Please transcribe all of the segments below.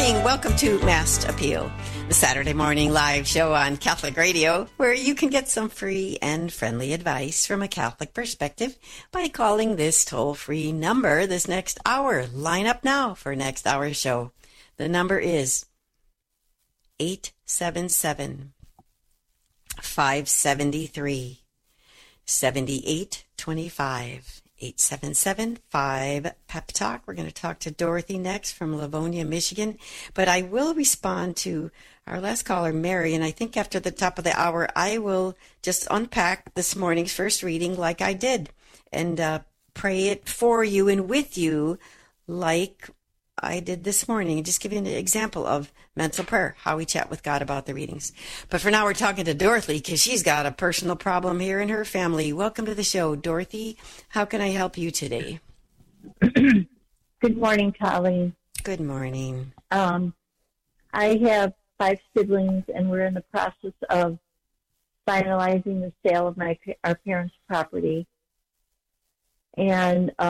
morning. Welcome to Mass Appeal, the Saturday morning live show on Catholic Radio, where you can get some free and friendly advice from a Catholic perspective by calling this toll-free number this next hour. Line up now for next hour's show. The number is 877-573-7825. 877-5-PEP-TALK. We're going to talk to Dorothy next from Livonia, Michigan. But I will respond to our last caller, Mary, and I think after the top of the hour, I will just unpack this morning's first reading like I did and pray it for you and with you like I did this morning, and just give you an example of mental prayer, how we chat with God about the readings. But for now, we're talking to Dorothy because she's got a personal problem here in her family. Welcome to the show, Dorothy. How can I help you today? Good morning, Colleen. Good morning. I have 5 siblings, and we're in the process of finalizing the sale of our parents' property. And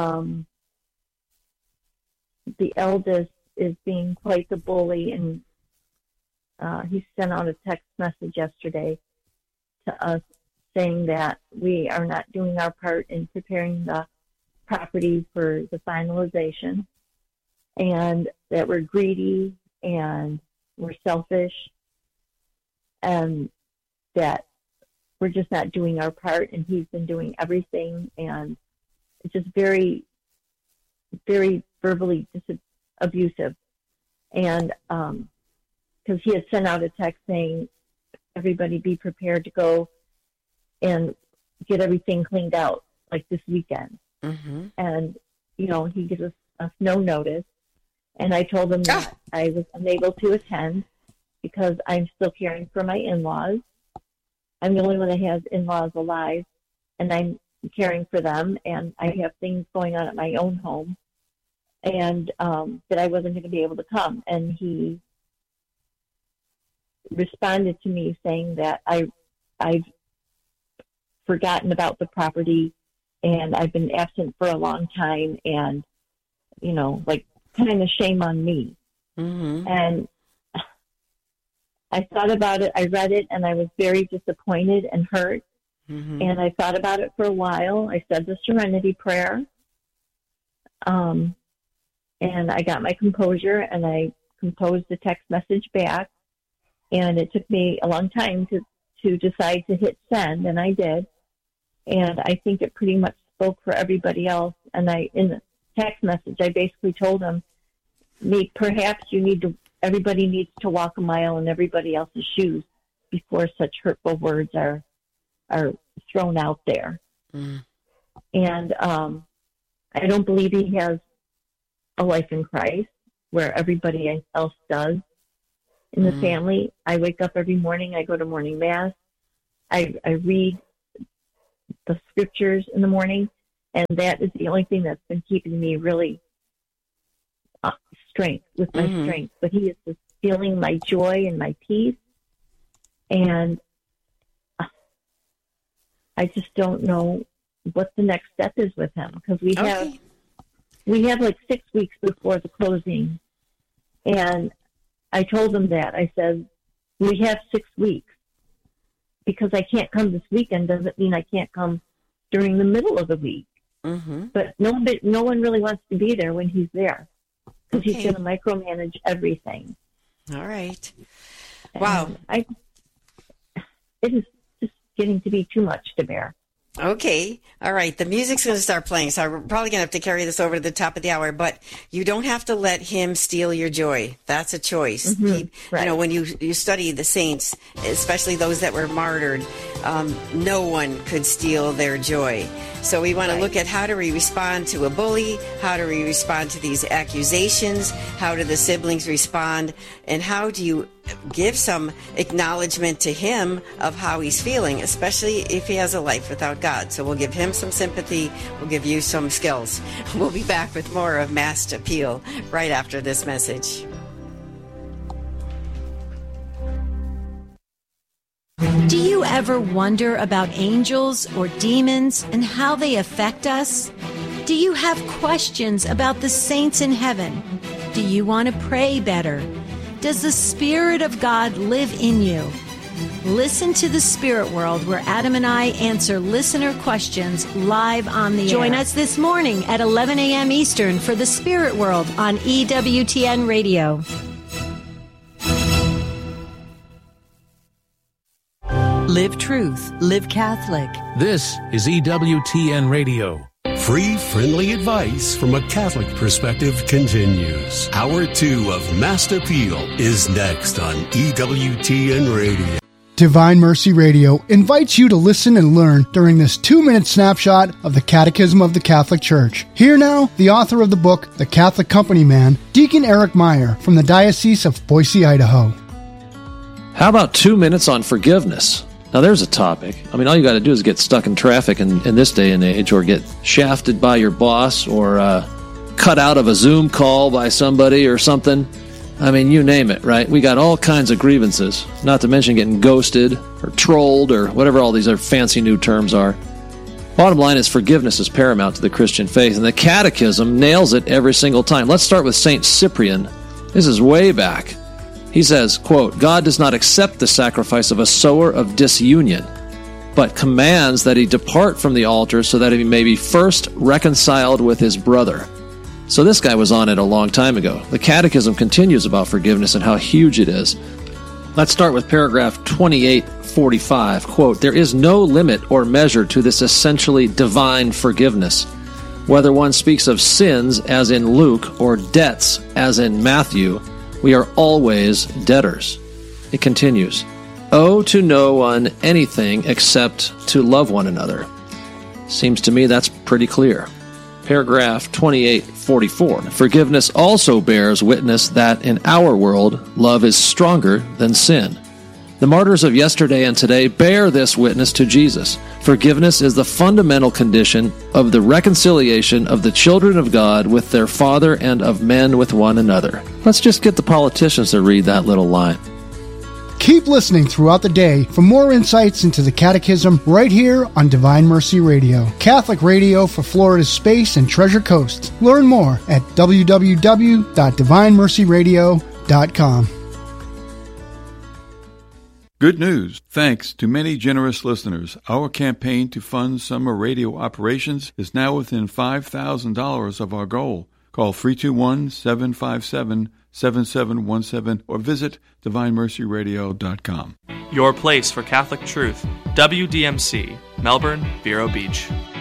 the eldest is being quite the bully, and he sent out a text message yesterday to us saying that we are not doing our part in preparing the property for the finalization, and that we're greedy and we're selfish, and that we're just not doing our part, and he's been doing everything, and it's just very, very verbally abusive. And because he had sent out a text saying, everybody be prepared to go and get everything cleaned out like this weekend. Mm-hmm. And, you know, he gives us no notice. And I told him that I was unable to attend because I'm still caring for my in-laws. I'm the only one that has in-laws alive, and I'm caring for them, and I have things going on at my own home, and that I wasn't going to be able to come. And he responded to me saying that I've forgotten about the property, and I've been absent for a long time, and, you know, like, kind of shame on me. Mm-hmm. And I thought about it, I read it, and I was very disappointed and hurt. Mm-hmm. And I thought about it for a while. I said the Serenity Prayer. And I got my composure, and I composed a text message back. And it took me a long time to decide to hit send, and I did. And I think it pretty much spoke for everybody else. And in the text message, I basically told them, perhaps everybody needs to walk a mile in everybody else's shoes before such hurtful words are thrown out there. Mm. And I don't believe he has a life in Christ where everybody else does in the family. I wake up every morning, I go to morning mass, I read the scriptures in the morning, and that is the only thing that's been keeping me really strength. But he is just stealing my joy and my peace, and I just don't know what the next step is with him, because we have like 6 weeks before the closing, and I told him that. I said, we have 6 weeks. Because I can't come this weekend doesn't mean I can't come during the middle of the week. Mm-hmm. But no one really wants to be there when he's there, because he's going to micromanage everything. All right. Wow. It is just getting to be too much to bear. Okay. All right. The music's going to start playing, so we're probably going to have to carry this over to the top of the hour, but you don't have to let him steal your joy. That's a choice. Mm-hmm. Right. You know, when you study the saints, especially those that were martyred, no one could steal their joy. So we want to look at how do we respond to a bully, how do we respond to these accusations, how do the siblings respond, and how do you give some acknowledgement to him of how he's feeling, especially if he has a life without God. So we'll give him some sympathy, we'll give you some skills. We'll be back with more of Mass Appeal right after this message. Do you ever wonder about angels or demons and how they affect us? Do you have questions about the saints in heaven? Do you want to pray better? Does the Spirit of God live in you? Listen to The Spirit World, where Adam and I answer listener questions live on the air. Join us this morning at 11 a.m. Eastern for The Spirit World on EWTN Radio. Live truth, live Catholic. This is EWTN Radio. Free, friendly advice from a Catholic perspective continues. Hour 2 of Mass Appeal is next on EWTN Radio. Divine Mercy Radio invites you to listen and learn during this 2-minute snapshot of the Catechism of the Catholic Church. Here now, the author of the book, The Catholic Company Man, Deacon Eric Meyer from the Diocese of Boise, Idaho. How about 2 minutes on forgiveness? Now, there's a topic. I mean, all you got to do is get stuck in traffic in this day and age, or get shafted by your boss, or cut out of a Zoom call by somebody or something. I mean, you name it, right? We got all kinds of grievances, not to mention getting ghosted or trolled or whatever all these other fancy new terms are. Bottom line is forgiveness is paramount to the Christian faith, and the Catechism nails it every single time. Let's start with St. Cyprian. This is way back. He says, quote, God does not accept the sacrifice of a sower of disunion, but commands that he depart from the altar so that he may be first reconciled with his brother. So this guy was on it a long time ago. The Catechism continues about forgiveness and how huge it is. Let's start with paragraph 2845. Quote, there is no limit or measure to this essentially divine forgiveness. Whether one speaks of sins, as in Luke, or debts, as in Matthew, we are always debtors. It continues, owe to no one anything except to love one another. Seems to me that's pretty clear. Paragraph 2844. Forgiveness also bears witness that in our world, love is stronger than sin. The martyrs of yesterday and today bear this witness to Jesus. Forgiveness is the fundamental condition of the reconciliation of the children of God with their Father and of men with one another. Let's just get the politicians to read that little line. Keep listening throughout the day for more insights into the Catechism right here on Divine Mercy Radio, Catholic radio for Florida's Space and Treasure Coast. Learn more at www.divinemercyradio.com. Good news. Thanks to many generous listeners, our campaign to fund summer radio operations is now within $5,000 of our goal. Call 321-757-7717 or visit DivineMercyRadio.com. Your place for Catholic truth. WDMC, Melbourne, Vero Beach.